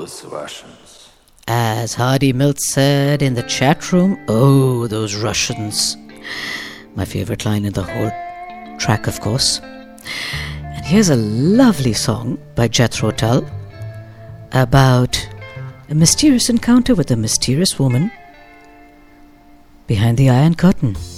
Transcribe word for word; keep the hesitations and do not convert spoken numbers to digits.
those Russians. As Hardy Milt said in the chat room, oh, those Russians. My favorite line in the whole track, of course. And here's a lovely song by Jethro Tull about a mysterious encounter with a mysterious woman behind the Iron Curtain.